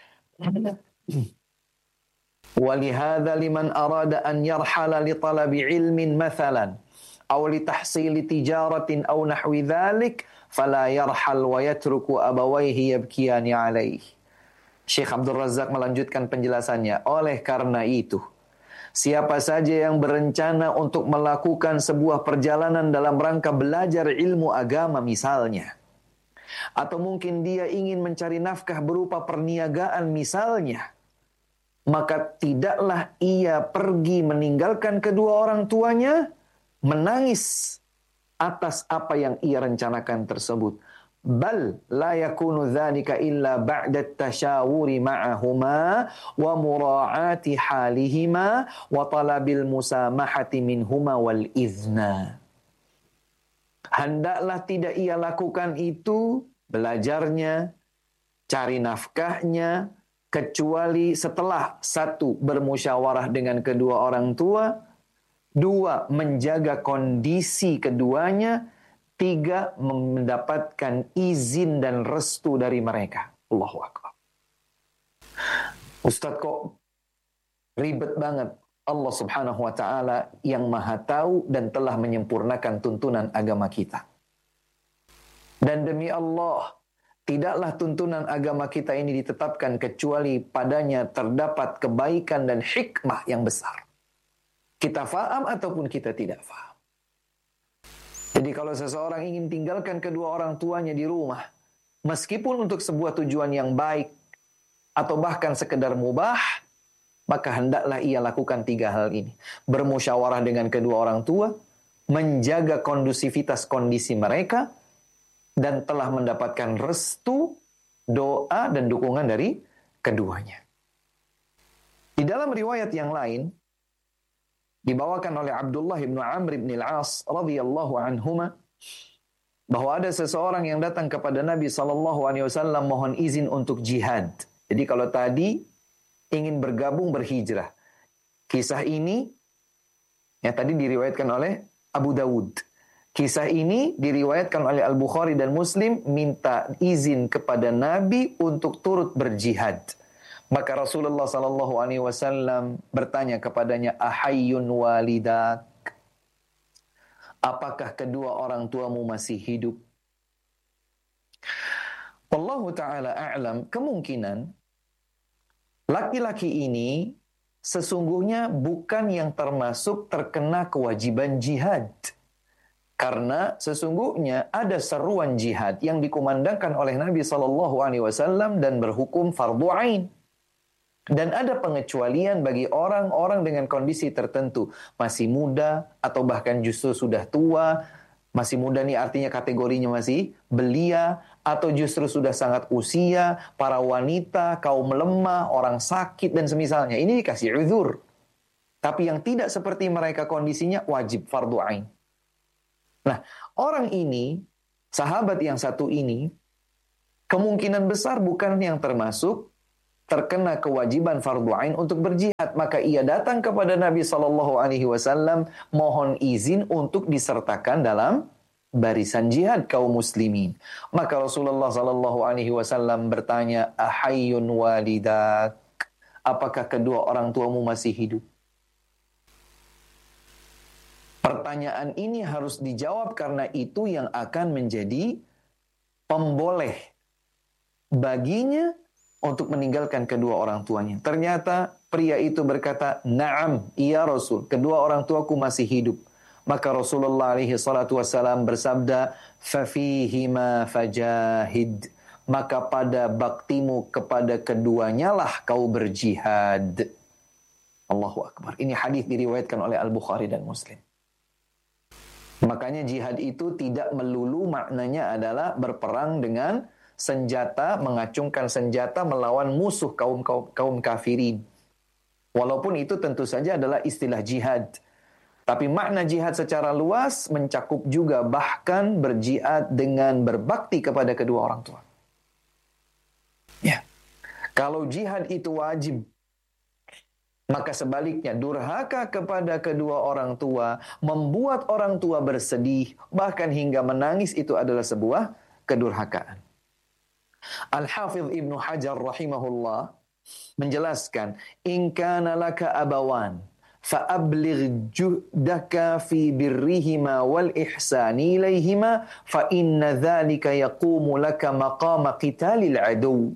Speaker 2: Walihada liman arada an yarhala li talabi ilmin mathalan aw li tahsili tijaratin aw nahwi dhalik fala yarhal wa yatruku abawayhi yabkiyani alaih. Syekh Abdul Razak melanjutkan penjelasannya. Oleh karena itu, siapa saja yang berencana untuk melakukan sebuah perjalanan dalam rangka belajar ilmu agama misalnya, atau mungkin dia ingin mencari nafkah berupa perniagaan misalnya, maka tidaklah ia pergi meninggalkan kedua orang tuanya menangis atas apa yang ia rencanakan tersebut. Bal la yakunu dzalika illa ba'da at-tashawuri ma'ahuma wa mura'ati halihima wa talabil musamahati minhuma wal izna. Hendaklah tidak ia lakukan itu, belajarnya, cari nafkahnya, kecuali setelah satu, bermusyawarah dengan kedua orang tua, dua, menjaga kondisi keduanya, tiga, mendapatkan izin dan restu dari mereka. Allahu Akbar. Ustaz, kok ribet banget. Allah subhanahu wa ta'ala yang maha tahu dan telah menyempurnakan tuntunan agama kita. Dan demi Allah, tidaklah tuntunan agama kita ini ditetapkan kecuali padanya terdapat kebaikan dan hikmah yang besar. Kita faham ataupun kita tidak faham. Jadi kalau seseorang ingin tinggalkan kedua orang tuanya di rumah, meskipun untuk sebuah tujuan yang baik, atau bahkan sekedar mubah, maka hendaklah ia lakukan tiga hal ini. Bermusyawarah dengan kedua orang tua, menjaga kondusivitas kondisi mereka, dan telah mendapatkan restu, doa, dan dukungan dari keduanya. Di dalam riwayat yang lain, dibawakan oleh Abdullah bin Amr bin al-As radhiyallahu anhuma, bahwa ada seseorang yang datang kepada Nabi SAW mohon izin untuk jihad. Jadi kalau tadi ingin bergabung berhijrah, kisah ini yang tadi diriwayatkan oleh Abu Dawud. Kisah ini diriwayatkan oleh Al-Bukhari dan Muslim, minta izin kepada Nabi untuk turut berjihad. Maka Rasulullah SAW bertanya kepadanya, ahayyun walidak? Apakah kedua orang tuamu masih hidup? Wallahu ta'ala a'lam, kemungkinan laki-laki ini sesungguhnya bukan yang termasuk terkena kewajiban jihad. Karena sesungguhnya ada seruan jihad yang dikumandangkan oleh Nabi SAW dan berhukum fardu ain. Dan ada pengecualian bagi orang-orang dengan kondisi tertentu. Masih muda atau bahkan justru sudah tua. Masih muda nih artinya kategorinya masih belia. Atau justru sudah sangat usia. Para wanita, kaum lemah, orang sakit dan semisalnya. Ini dikasih uzur. Tapi yang tidak seperti mereka kondisinya wajib fardu ain. Nah, orang ini, sahabat yang satu ini, kemungkinan besar bukan yang terkena kewajiban fardu ain untuk berjihad, maka ia datang kepada Nabi SAW mohon izin untuk disertakan dalam barisan jihad kaum muslimin. Maka Rasulullah SAW bertanya, ahayyun walidak, apakah kedua orang tuamu masih hidup? Pertanyaan ini harus dijawab karena itu yang akan menjadi pemboleh baginya untuk meninggalkan kedua orang tuanya. Ternyata pria itu berkata, "Na'am, iya Rasul, kedua orang tuaku masih hidup." Maka Rasulullah alaihi salatu wassalam bersabda, "Fafihima fajahid." Maka pada baktimu kepada keduanya lah kau berjihad. Allahu Akbar. Ini hadis diriwayatkan oleh Al-Bukhari dan Muslim. Makanya jihad itu tidak melulu maknanya adalah berperang dengan senjata, mengacungkan senjata melawan musuh kaum kafirin. Walaupun itu tentu saja adalah istilah jihad. Tapi makna jihad secara luas mencakup juga bahkan berjihad dengan berbakti kepada kedua orang tua. Ya. Kalau jihad itu wajib, maka sebaliknya durhaka kepada kedua orang tua, membuat orang tua bersedih, bahkan hingga menangis, itu adalah sebuah kedurhakaan. Al-Hafidh Ibnu Hajar rahimahullah menjelaskan, in kana laka abawan fa'abligh juhdaka fi birrihima wal ihsani ilaihima fa inna dhalika yaqumu laka maqama qitalil adu.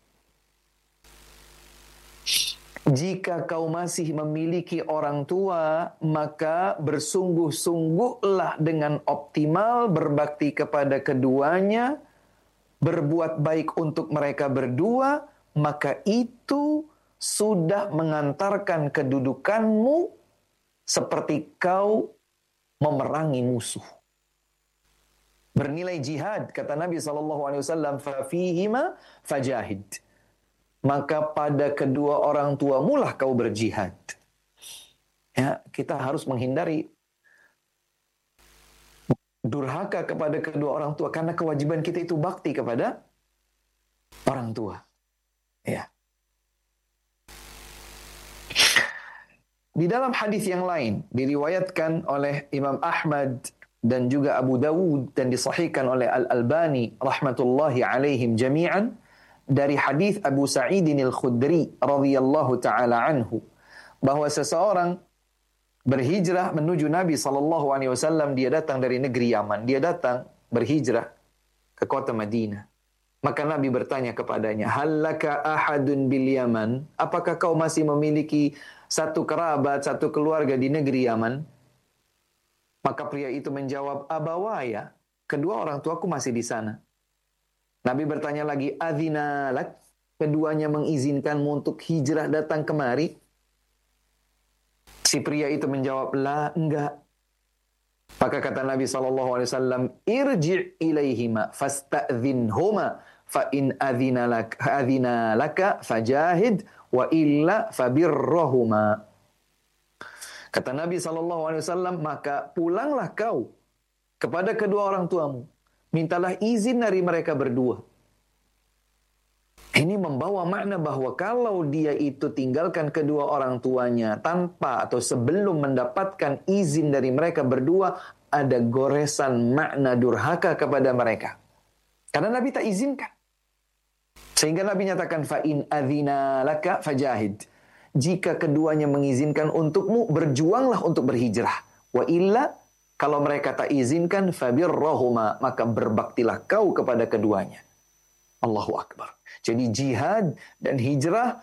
Speaker 2: Jika kau masih memiliki orang tua, maka bersungguh-sungguhlah dengan optimal berbakti kepada keduanya, berbuat baik untuk mereka berdua, maka itu sudah mengantarkan kedudukanmu seperti kau memerangi musuh. Bernilai jihad, kata Nabi SAW, fafihima fajahid. Maka pada kedua orang tuamu lah kau berjihad. Ya, kita harus menghindari durhaka kepada kedua orang tua, karena kewajiban kita itu bakti kepada orang tua. Ya. Di dalam hadis yang lain diriwayatkan oleh Imam Ahmad dan juga Abu Dawud dan disahihkan oleh Al-Albani rahmatullahi alaihim jami'an, dari hadis Abu Sa'idin Al-Khudri radhiyallahu taala anhu, bahwa seseorang berhijrah menuju Nabi SAW. Dia datang dari negeri Yaman, dia datang berhijrah ke kota Madinah. Maka Nabi bertanya kepadanya, hallaka ahadun bil Yaman, apakah kau masih memiliki satu kerabat, satu keluarga di negeri Yaman? Maka pria itu menjawab, abawaya, kedua orang tuaku masih di sana. Nabi bertanya lagi, adzina lak, keduanya mengizinkanmu untuk hijrah datang kemari? Si pria itu menjawab, la, enggak. Maka kata Nabi SAW, irji' ilaihima fasta'dhinhuma fa in adzina laka fajahid wa illa fabirrahuma. Kata Nabi SAW, maka pulanglah kau kepada kedua orang tuamu. Mintalah izin dari mereka berdua. Ini membawa makna bahwa kalau dia itu tinggalkan kedua orang tuanya tanpa atau sebelum mendapatkan izin dari mereka berdua, ada goresan makna durhaka kepada mereka. Karena Nabi tak izinkan. Sehingga Nabi nyatakan, fa'in adzina laka fajahid. Jika keduanya mengizinkan untukmu, berjuanglah untuk berhijrah. Wa illa, kalau mereka tak izinkan, fabirrahuma, maka berbaktilah kau kepada keduanya. Allahu Akbar. Jadi jihad dan hijrah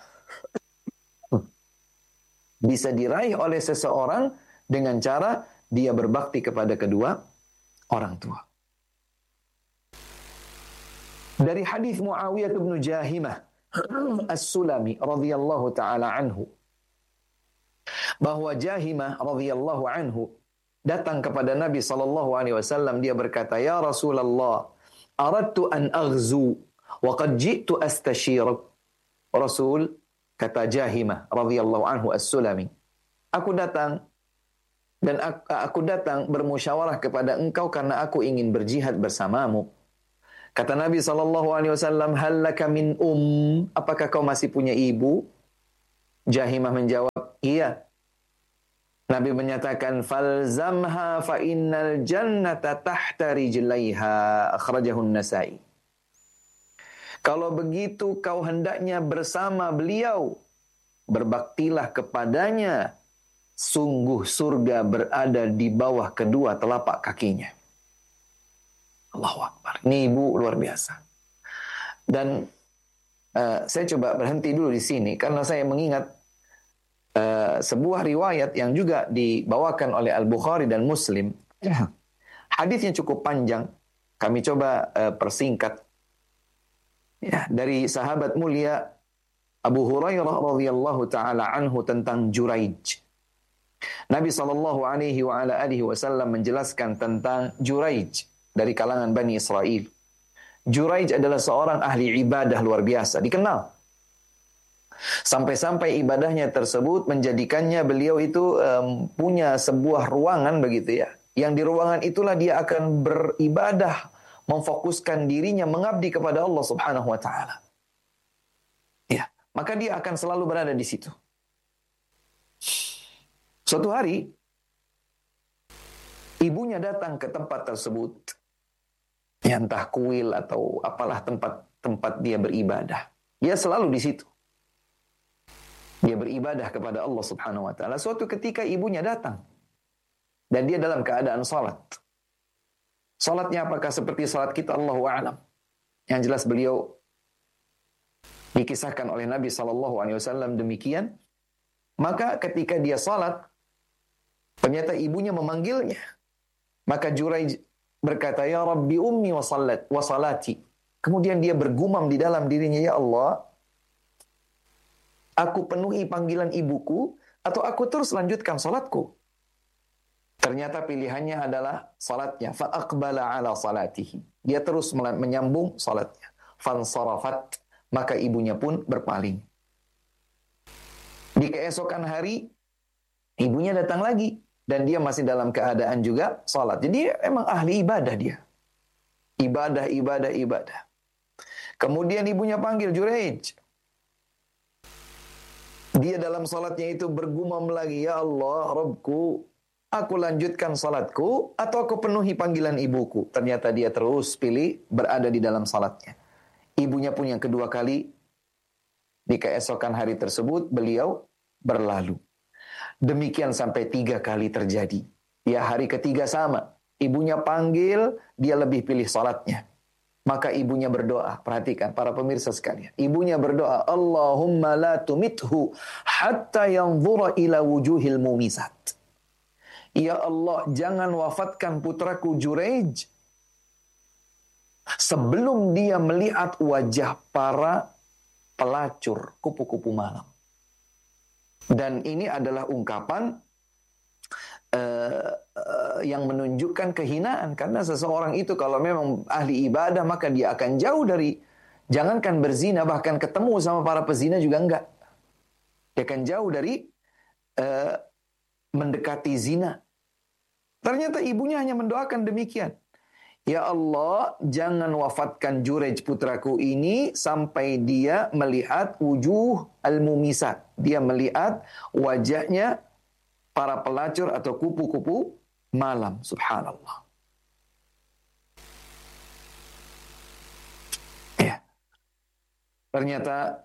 Speaker 2: bisa diraih oleh seseorang dengan cara dia berbakti kepada kedua orang tua. Dari hadis Muawiyah bin Jahimah As-Sulami radhiyallahu taala anhu, bahwa Jahimah radhiyallahu anhu datang kepada Nabi SAW. Dia berkata, ya Rasulullah, aradtu an aghzu wa qad ji'tu astashirak. Rasul, kata Jahimah radhiyallahu anhu As-Sulami, aku datang bermusyawarah kepada engkau karena aku ingin berjihad bersamamu. Kata Nabi SAW, hal laka min apakah kau masih punya ibu? Jahimah menjawab, iya. Nabi menyatakan, falzamha fa innal jannata tahta rijlaiha, akhrajahu An-Nasa'i. Kalau begitu kau hendaknya bersama beliau, berbaktilah kepadanya, sungguh surga berada di bawah kedua telapak kakinya. Allahu Akbar. Ini ibu luar biasa. Dan saya coba berhenti dulu di sini karena saya mengingat sebuah riwayat yang juga dibawakan oleh Al-Bukhari dan Muslim. Hadisnya cukup panjang. Kami coba persingkat. Ya, dari sahabat mulia Abu Hurairah radhiyallahu taala anhu tentang Juraij. Nabi SAW menjelaskan tentang Juraij dari kalangan Bani Israel. Juraij adalah seorang ahli ibadah luar biasa, dikenal. Sampai-sampai ibadahnya tersebut menjadikannya beliau itu punya sebuah ruangan begitu ya. Yang di ruangan itulah dia akan beribadah, memfokuskan dirinya mengabdi kepada Allah Subhanahu wa taala. Ya, maka dia akan selalu berada di situ. Suatu hari ibunya datang ke tempat tersebut. Ya, entah kuil atau apalah tempat dia beribadah. Dia selalu di situ. Dia beribadah kepada Allah Subhanahu wa taala. Suatu ketika ibunya datang dan dia dalam keadaan salat. Salatnya apakah seperti salat kita? Allahu a'lam. Yang jelas beliau dikisahkan oleh Nabi SAW demikian. Maka ketika dia salat, ternyata ibunya memanggilnya. Maka Juraij berkata, ya Rabbi ummi wa salati. Kemudian dia bergumam di dalam dirinya, ya Allah, aku penuhi panggilan ibuku atau aku terus lanjutkan salatku? Ternyata pilihannya adalah salatnya. Fa aqbala ala salatihi. Dia terus menyambung salatnya. Fansarafat. Maka ibunya pun berpaling. Di keesokan hari, ibunya datang lagi. Dan dia masih dalam keadaan juga salat. Jadi emang ahli ibadah dia. Ibadah. Kemudian ibunya panggil Juraij. Dia dalam salatnya itu bergumam lagi, ya Allah, Rabbku, aku lanjutkan salatku atau aku penuhi panggilan ibuku? Ternyata dia terus pilih berada di dalam salatnya. Ibunya pun yang kedua kali, di keesokan hari tersebut, beliau berlalu. Demikian sampai 3 kali terjadi. Ya, hari ketiga sama. Ibunya panggil, dia lebih pilih salatnya. Maka ibunya berdoa. Perhatikan para pemirsa sekalian. Ibunya berdoa, Allahumma la tumithu hatta yanzura ila wujuhil mumisat. Ya Allah, jangan wafatkan putraku Juraij sebelum dia melihat wajah para pelacur kupu-kupu malam. Dan ini adalah ungkapan yang menunjukkan kehinaan. Karena seseorang itu kalau memang ahli ibadah, maka dia akan jauh dari, jangankan berzina, bahkan ketemu sama para pezina juga enggak. Dia akan jauh dari mendekati zina. Ternyata ibunya hanya mendoakan demikian. Ya Allah, jangan wafatkan Juraij putraku ini sampai dia melihat wujuh al-mumisat. Dia melihat wajahnya para pelacur atau kupu-kupu malam. Subhanallah. Ya. Ternyata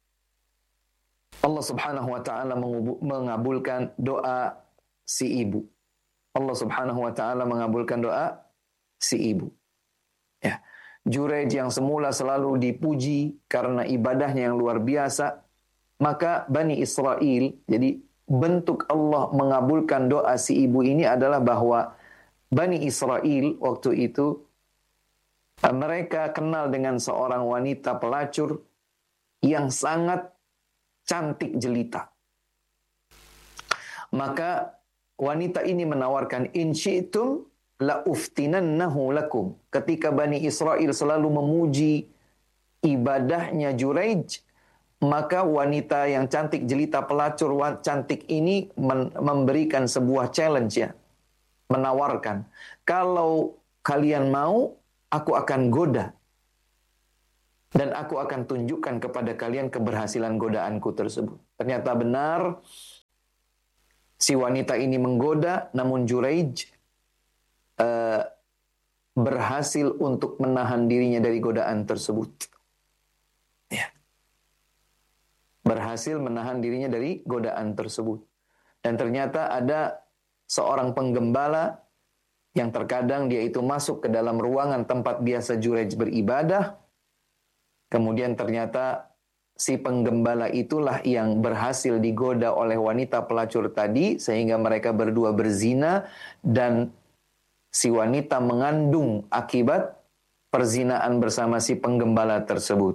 Speaker 2: Allah Subhanahu wa taala mengabulkan doa si ibu. Allah Subhanahu wa taala mengabulkan doa si ibu. Ya. Juraij yang semula selalu dipuji karena ibadahnya yang luar biasa, maka Bani Israel, jadi bentuk Allah mengabulkan doa si ibu ini adalah bahwa Bani Israel waktu itu mereka kenal dengan seorang wanita pelacur yang sangat cantik jelita. Maka wanita ini menawarkan, in syi'tum la uftinannahu lakum. Ketika Bani Israel selalu memuji ibadahnya Juraij, maka wanita yang cantik jelita pelacur cantik ini memberikan sebuah challenge, ya, menawarkan, kalau kalian mau, aku akan goda dan aku akan tunjukkan kepada kalian keberhasilan godaanku tersebut. Ternyata benar, si wanita ini menggoda, namun Juraij berhasil untuk menahan dirinya dari godaan tersebut. Ya. Berhasil menahan dirinya dari godaan tersebut. Dan ternyata ada seorang penggembala yang terkadang dia itu masuk ke dalam ruangan tempat biasa Juraij beribadah. Kemudian ternyata si penggembala itulah yang berhasil digoda oleh wanita pelacur tadi, sehingga mereka berdua berzina, dan si wanita mengandung akibat perzinaan bersama si penggembala tersebut.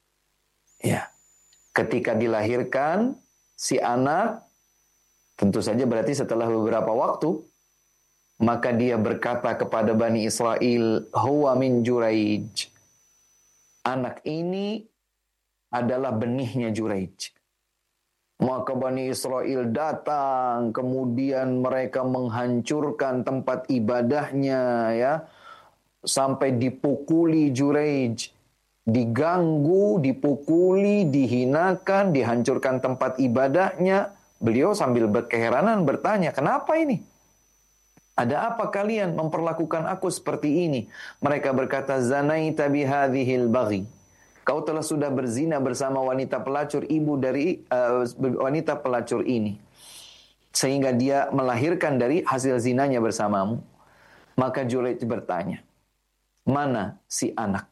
Speaker 2: Ya. Ketika dilahirkan si anak, tentu saja berarti setelah beberapa waktu, maka dia berkata kepada Bani Israel, huwa min Juraij. Anak ini adalah benihnya Juraij. Maka Bani Israel datang, kemudian mereka menghancurkan tempat ibadahnya, ya, sampai dipukuli Juraij, diganggu, dipukuli, dihinakan, dihancurkan tempat ibadahnya. Beliau sambil berkeheranan bertanya, kenapa ini? Ada apa kalian memperlakukan aku seperti ini? Mereka berkata, zanaita bihadhil baghi. Kau telah sudah berzina bersama wanita pelacur, ibu dari wanita pelacur ini. Sehingga dia melahirkan dari hasil zinanya bersamamu. Maka Juraij bertanya, mana si anak?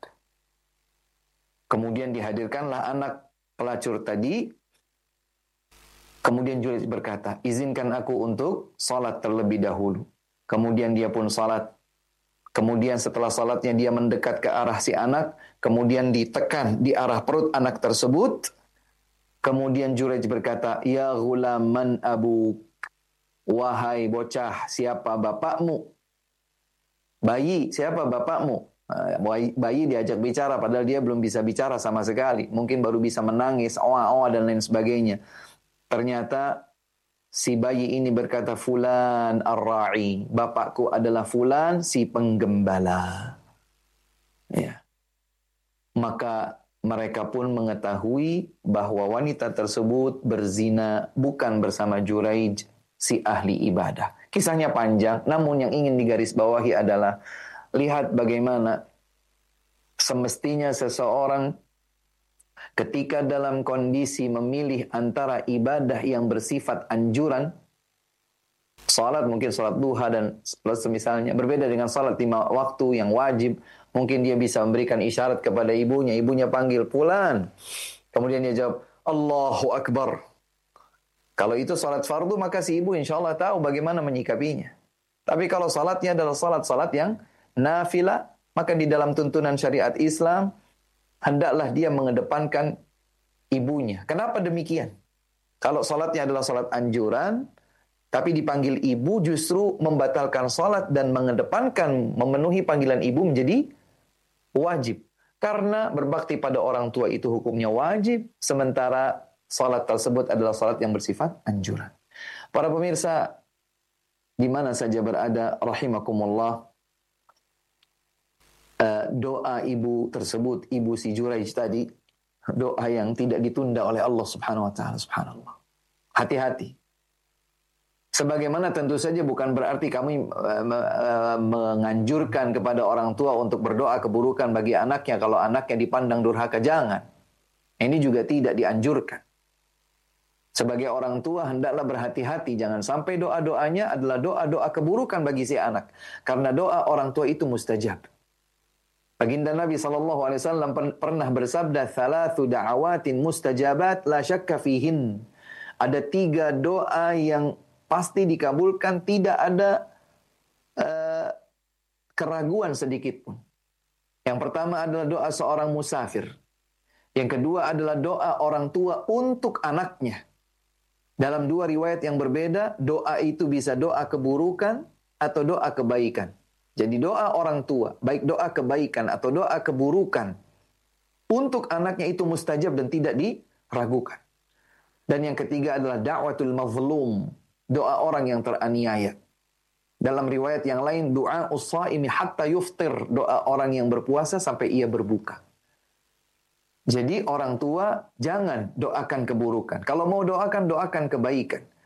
Speaker 2: Kemudian dihadirkanlah anak pelacur tadi. Kemudian Juraij berkata, izinkan aku untuk salat terlebih dahulu. Kemudian dia pun salat. Kemudian setelah salatnya dia mendekat ke arah si anak. Kemudian ditekan di arah perut anak tersebut. Kemudian Juraij berkata, ya ghulam man abuk. Wahai bocah, siapa bapakmu? Bayi, siapa bapakmu? Bayi diajak bicara padahal dia belum bisa bicara sama sekali. Mungkin baru bisa menangis, oa-oa dan lain sebagainya. Ternyata si bayi ini berkata, fulan ar-ra'i, bapakku adalah fulan si penggembala. Ya. Maka mereka pun mengetahui bahwa wanita tersebut berzina bukan bersama Juraij, si ahli ibadah. Kisahnya panjang, namun yang ingin digarisbawahi adalah lihat bagaimana semestinya seseorang ketika dalam kondisi memilih antara ibadah yang bersifat anjuran, salat mungkin salat duha dan semisalnya, berbeda dengan salat 5 waktu yang wajib. Mungkin dia bisa memberikan isyarat kepada ibunya, ibunya panggil fulan, kemudian dia jawab Allahu Akbar. Kalau itu salat fardu, maka si ibu insya Allah tahu bagaimana menyikapinya. Tapi kalau salatnya adalah salat-salat yang nafilah, maka di dalam tuntunan syariat Islam hendaklah dia mengedepankan ibunya. Kenapa demikian? Kalau salatnya adalah salat anjuran, tapi dipanggil ibu, justru membatalkan salat dan mengedepankan memenuhi panggilan ibu menjadi wajib. Karena berbakti pada orang tua itu hukumnya wajib, sementara salat tersebut adalah salat yang bersifat anjuran. Para pemirsa, di mana saja berada, rahimakumullah, doa ibu tersebut, ibu si Juraij tadi, doa yang tidak ditunda oleh Allah Subhanahu wa taala, subhanallah. Hati-hati. Sebagaimana tentu saja bukan berarti kami menganjurkan kepada orang tua untuk berdoa keburukan bagi anaknya kalau anaknya dipandang durhaka, jangan. Ini juga tidak dianjurkan. Sebagai orang tua hendaklah berhati-hati, jangan sampai doa-doanya adalah doa-doa keburukan bagi si anak, karena doa orang tua itu mustajab. Baginda Nabi SAW pernah bersabda, "Thalathu da'awatin mustajabat la syakka fihin." Ada 3 doa yang pasti dikabulkan, tidak ada keraguan sedikit pun. Yang pertama adalah doa seorang musafir. Yang kedua adalah doa orang tua untuk anaknya. Dalam 2 riwayat yang berbeda, doa itu bisa doa keburukan atau doa kebaikan. Jadi doa orang tua, baik doa kebaikan atau doa keburukan, untuk anaknya itu mustajab dan tidak diragukan. Dan yang ketiga adalah da'watul mazlum, doa orang yang teraniaya. Dalam riwayat yang lain, doa us-saimi hatta yuftir, doa orang yang berpuasa sampai ia berbuka. Jadi orang tua jangan doakan keburukan. Kalau mau doakan, doakan kebaikan.